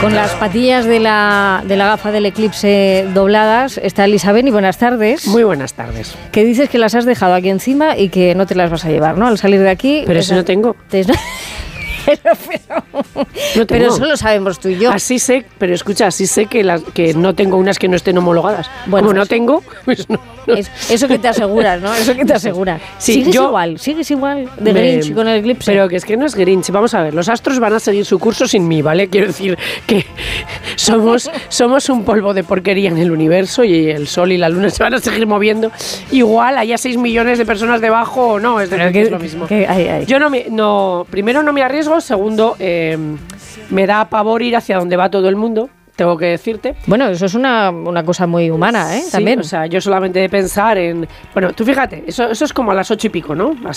Con las patillas de la gafa del eclipse dobladas está Elisa Beni. Buenas tardes. Muy buenas tardes. Que dices que las has dejado aquí encima y que no te las vas a llevar, ¿no? Al salir de aquí... Pero si no tengo... Pero eso lo sabemos tú y yo. Así sé, pero escucha, así sé que no tengo unas que no estén homologadas. Bueno, como no tengo, pues no. Eso que te aseguras, ¿no? Eso que te aseguras. Sí, sigues igual de Grinch con el eclipse. Pero que es que no es Grinch. Vamos a ver, los astros van a seguir su curso sin mí, ¿vale? Quiero decir que somos un polvo de porquería en el universo y el sol y la luna se van a seguir moviendo. Igual haya 6 millones de personas debajo o no, es lo mismo. Yo primero no me arriesgo, segundo, me da pavor ir hacia donde va todo el mundo. Tengo que decirte. Bueno, eso es una cosa muy humana, ¿eh? Sí, también. O sea, yo solamente de pensar en... Bueno, tú fíjate, eso es como a las 8 y pico, ¿no?